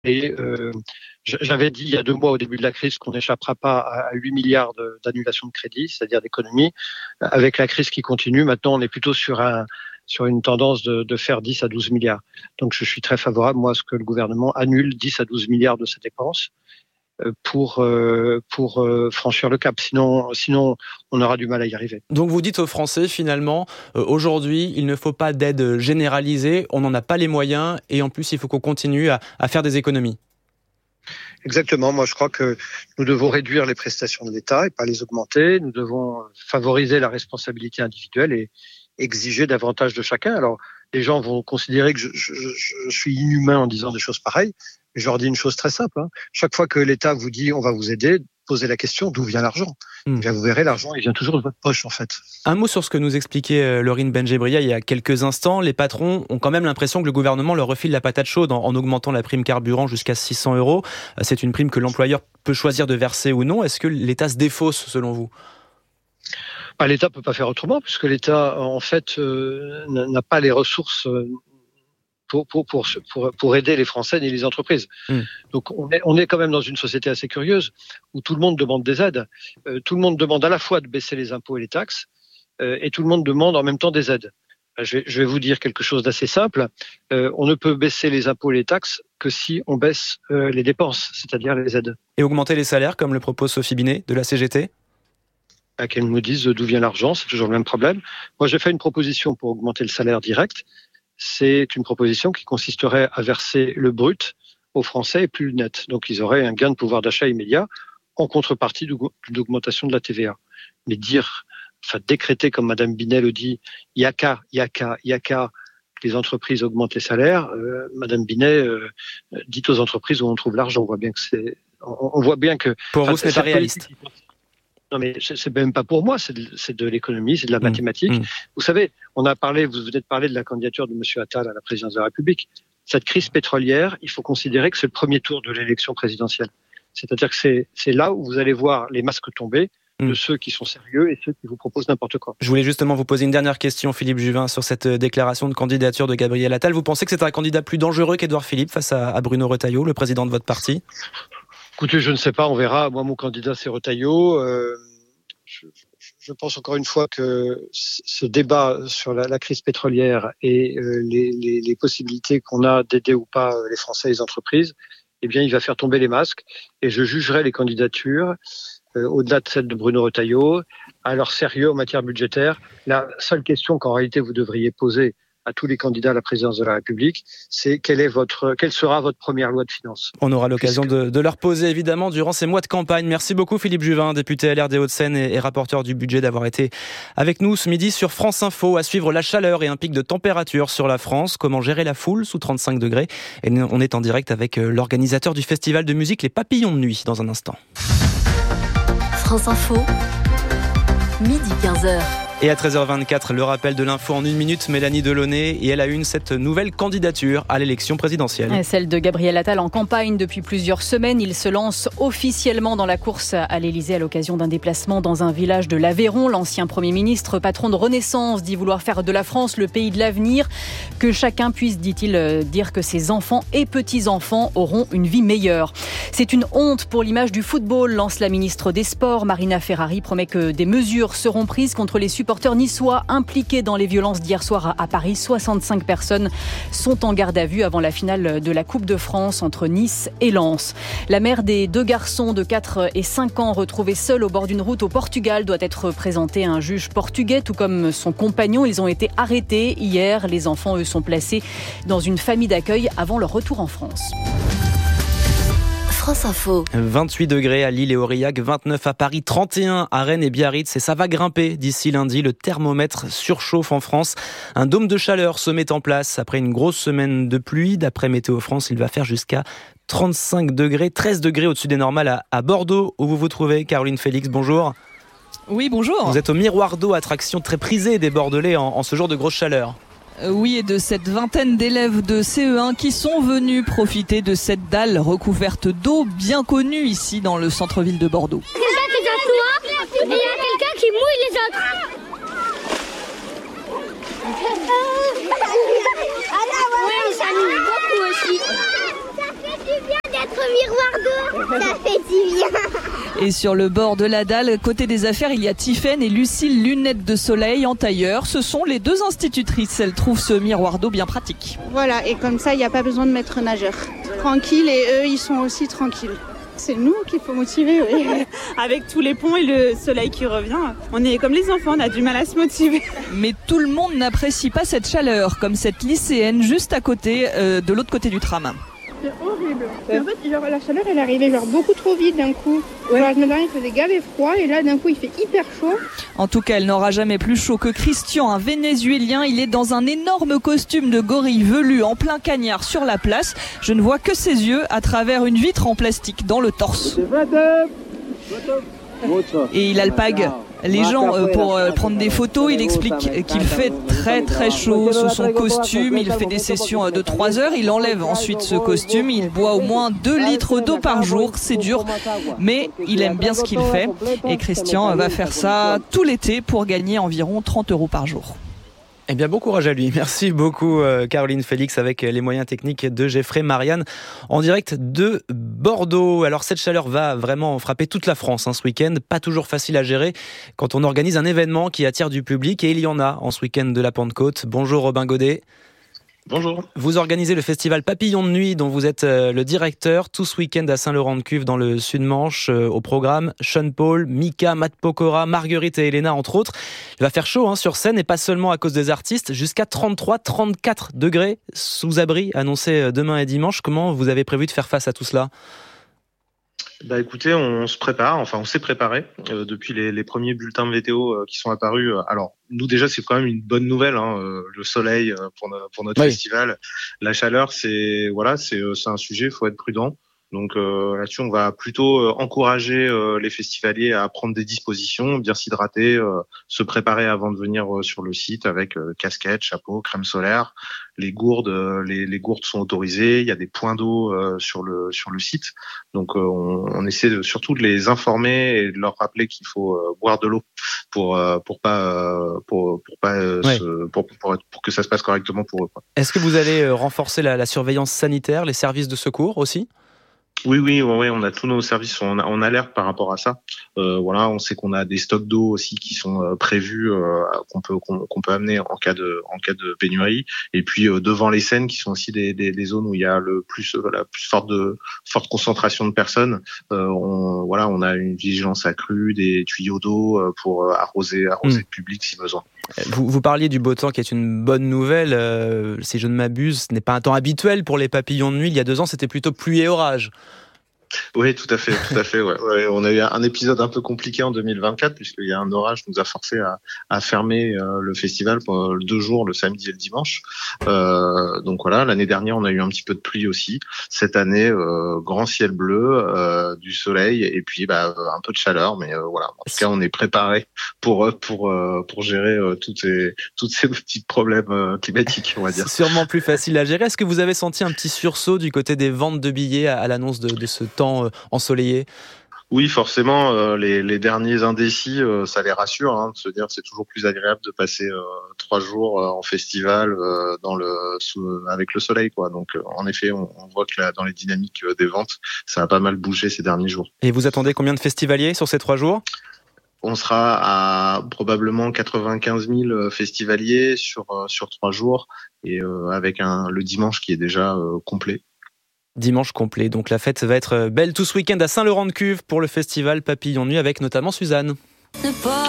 Et j'avais dit il y a 2 mois au début de la crise qu'on n'échappera pas à 8 milliards d'annulation de crédit, c'est-à-dire d'économie. Avec la crise qui continue, maintenant on est plutôt sur une tendance de faire 10 à 12 milliards. Donc je suis très favorable, moi, à ce que le gouvernement annule 10 à 12 milliards de ses dépenses pour franchir le cap. Sinon, on aura du mal à y arriver. Donc vous dites aux Français, finalement, aujourd'hui, il ne faut pas d'aide généralisée, on n'en a pas les moyens, et en plus, il faut qu'on continue à faire des économies. Exactement. Moi, je crois que nous devons réduire les prestations de l'État et pas les augmenter. Nous devons favoriser la responsabilité individuelle et exiger davantage de chacun. Alors, les gens vont considérer que je suis inhumain en disant des choses pareilles. Je leur dis une chose très simple. Chaque fois que l'État vous dit on va vous aider, posez la question d'où vient l'argent. Bien, vous verrez, l'argent il vient toujours de votre poche en fait. Un mot sur ce que nous expliquait Laurine Benjebria il y a quelques instants. Les patrons ont quand même l'impression que le gouvernement leur refile la patate chaude en augmentant la prime carburant jusqu'à 600 €. C'est une prime que l'employeur peut choisir de verser ou non. Est-ce que l'État se défausse selon vous ? L'État peut pas faire autrement puisque l'État en fait n'a pas les ressources pour aider les Français et les entreprises. Donc on est quand même dans une société assez curieuse où tout le monde demande des aides. Tout le monde demande à la fois de baisser les impôts et les taxes et tout le monde demande en même temps des aides. Je vais vous dire quelque chose d'assez simple. On ne peut baisser les impôts et les taxes que si on baisse les dépenses, c'est-à-dire les aides. Et augmenter les salaires comme le propose Sophie Binet de la CGT ? Qu'elle nous dise d'où vient l'argent, c'est toujours le même problème. Moi, j'ai fait une proposition pour augmenter le salaire direct. C'est une proposition qui consisterait à verser le brut aux Français et plus le net. Donc, ils auraient un gain de pouvoir d'achat immédiat en contrepartie d'une augmentation de la TVA. Mais décréter comme Madame Binet le dit, il y a qu'à que les entreprises augmentent les salaires. Madame Binet dit aux entreprises où on trouve l'argent. On voit bien que pour vous, ce n'est pas réaliste. Non, mais c'est même pas pour moi, c'est de l'économie, c'est de la mathématique. Vous savez, vous venez de parler de la candidature de M. Attal à la présidence de la République. Cette crise pétrolière, il faut considérer que c'est le premier tour de l'élection présidentielle. C'est-à-dire que c'est là où vous allez voir les masques tomber de ceux qui sont sérieux et ceux qui vous proposent n'importe quoi. Je voulais justement vous poser une dernière question, Philippe Juvin, sur cette déclaration de candidature de Gabriel Attal. Vous pensez que c'est un candidat plus dangereux qu'Édouard Philippe face à Bruno Retailleau, le président de votre parti ? Écoutez, je ne sais pas, on verra. Moi, mon candidat, c'est Retailleau. Je pense encore une fois que ce débat sur la crise pétrolière et les possibilités qu'on a d'aider ou pas les Français et les entreprises, eh bien, il va faire tomber les masques. Et je jugerai les candidatures, au-delà de celle de Bruno Retailleau, à leur sérieux en matière budgétaire. La seule question qu'en réalité vous devriez poser à tous les candidats à la présidence de la République, c'est quelle sera votre première loi de finances ? On aura l'occasion de leur poser évidemment durant ces mois de campagne. Merci beaucoup Philippe Juvin, député LR des Hauts-de-Seine et rapporteur du budget, d'avoir été avec nous ce midi sur France Info. À suivre, la chaleur et un pic de température sur la France. Comment gérer la foule sous 35 degrés ? Et on est en direct avec l'organisateur du festival de musique Les Papillons de Nuit dans un instant. France Info, midi 15h. Et à 13h24, le rappel de l'info en 1 minute, Mélanie Delaunay, et elle a une cette nouvelle candidature à l'élection présidentielle. Celle de Gabriel Attal en campagne depuis plusieurs semaines. Il se lance officiellement dans la course à l'Élysée à l'occasion d'un déplacement dans un village de l'Aveyron. L'ancien Premier ministre, patron de Renaissance, dit vouloir faire de la France le pays de l'avenir. Que chacun puisse, dit-il, dire que ses enfants et petits-enfants auront une vie meilleure. C'est une honte pour l'image du football, lance la ministre des Sports. Marina Ferrari promet que des mesures seront prises contre les supporters niçois impliqués dans les violences d'hier soir à Paris. 65 personnes sont en garde à vue avant la finale de la Coupe de France entre Nice et Lens. La mère des 2 garçons de 4 et 5 ans retrouvés seuls au bord d'une route au Portugal doit être présentée à un juge portugais, tout comme son compagnon. Ils ont été arrêtés hier. Les enfants, eux, sont placés dans une famille d'accueil avant leur retour en France. France Info. 28 degrés à Lille et Aurillac, 29 à Paris, 31 à Rennes et Biarritz. Et ça va grimper d'ici lundi. Le thermomètre surchauffe en France. Un dôme de chaleur se met en place après une grosse semaine de pluie. D'après Météo France, il va faire jusqu'à 35 degrés, 13 degrés au-dessus des normales à Bordeaux, où vous vous trouvez. Caroline Félix, bonjour. Oui, bonjour. Vous êtes au Miroir d'eau, attraction très prisée des Bordelais en ce jour de grosse chaleur. Oui, et de cette vingtaine d'élèves de CE1 qui sont venus profiter de cette dalle recouverte d'eau bien connue ici dans le centre-ville de Bordeaux. Quelqu'un qui s'assoit et il y a quelqu'un qui mouille les autres. Oui, ça mouille beaucoup aussi. au miroir d'eau, ça fait du bien. Et sur le bord de la dalle, côté des affaires, il y a Tiffaine et Lucille, lunettes de soleil en tailleur. Ce sont les 2 institutrices. Elles trouvent ce miroir d'eau bien pratique. Voilà, et comme ça, il n'y a pas besoin de maître nageur. Tranquille, et eux, ils sont aussi tranquilles. C'est nous qu'il faut motiver, oui. Avec tous les ponts et le soleil qui revient, on est comme les enfants, on a du mal à se motiver. Mais tout le monde n'apprécie pas cette chaleur, comme cette lycéenne juste à côté, de l'autre côté du tram. C'est horrible. En fait, la chaleur, elle arrivait beaucoup trop vite d'un coup. La semaine dernière, il faisait gavé froid et là, d'un coup, il fait hyper chaud. En tout cas, elle n'aura jamais plus chaud que Christian, un Vénézuélien. Il est dans un énorme costume de gorille velu en plein cagnard sur la place. Je ne vois que ses yeux à travers une vitre en plastique dans le torse. Et il alpague les gens pour prendre des photos. Il explique qu'il fait très très chaud sous son costume. Il fait des sessions de 3 heures. Il enlève ensuite ce costume. Il boit au moins 2 litres d'eau par jour. C'est dur, mais il aime bien ce qu'il fait. Et Christian va faire ça tout l'été pour gagner environ 30 € par jour. Eh bien, bon courage à lui. Merci beaucoup, Caroline Félix, avec les moyens techniques de Geoffrey Marianne, en direct de Bordeaux. Alors, cette chaleur va vraiment frapper toute la France ce week-end. Pas toujours facile à gérer quand on organise un événement qui attire du public. Et il y en a en ce week-end de la Pentecôte. Bonjour, Robin Godet. Bonjour. Vous organisez le festival Papillon de Nuit, dont vous êtes le directeur, tout ce week-end à Saint-Laurent-de-Cuve, dans le Sud-Manche. Au programme, Sean Paul, Mika, Matt Pokora, Marguerite et Elena, entre autres. Il va faire chaud sur scène, et pas seulement à cause des artistes. Jusqu'à 33-34 degrés sous abri, annoncé demain et dimanche. Comment vous avez prévu de faire face à tout cela ? Écoutez, on se prépare, on s'est préparé depuis les premiers bulletins de météo qui sont apparus. Alors, nous déjà, c'est quand même une bonne nouvelle, le soleil pour notre festival. La chaleur, c'est un sujet, il faut être prudent. Donc là-dessus, on va plutôt encourager les festivaliers à prendre des dispositions, bien s'hydrater, se préparer avant de venir sur le site avec casquette, chapeau, crème solaire. Les gourdes gourdes sont autorisées. Il y a des points d'eau sur le site. Donc on essaie surtout de les informer et de leur rappeler qu'il faut boire de l'eau pour que ça se passe correctement pour eux. Est-ce que vous allez renforcer la surveillance sanitaire, les services de secours aussi ? Oui, on a tous nos services en alerte par rapport à ça. On sait qu'on a des stocks d'eau aussi qui sont prévus, qu'on peut amener en cas de pénurie. Et puis devant les scènes, qui sont aussi des zones où il y a la plus forte concentration de personnes. On a une vigilance accrue, des tuyaux d'eau pour arroser le public si besoin. Vous parliez du beau temps qui est une bonne nouvelle. Si je ne m'abuse, ce n'est pas un temps habituel pour les papillons de nuit. Il y a 2 ans, c'était plutôt pluie et orage. Oui, tout à fait. Ouais. On a eu un épisode un peu compliqué en 2024 puisqu'il y a un orage qui nous a forcé à fermer le festival pour 2 jours, le samedi et le dimanche. Donc voilà, l'année dernière, on a eu un petit peu de pluie aussi. Cette année, grand ciel bleu, du soleil et puis un peu de chaleur, mais voilà. En tout cas, on est préparé pour gérer tous ces petits problèmes climatiques, on va dire. C'est sûrement plus facile à gérer. Est-ce que vous avez senti un petit sursaut du côté des ventes de billets à l'annonce de ce temps ensoleillé? Oui, forcément, les derniers indécis, ça les rassure, de se dire que c'est toujours plus agréable de passer 3 jours en festival avec le soleil, quoi. Donc, en effet, on voit que dans les dynamiques des ventes, ça a pas mal bougé ces derniers jours. Et vous attendez combien de festivaliers sur ces 3 jours ? On sera à probablement 95 000 festivaliers sur 3 jours et avec le dimanche qui est déjà complet. Dimanche complet, donc la fête va être belle tout ce week-end à Saint-Laurent-de-Cuve pour le festival Papillon de Nuit avec notamment Suzanne.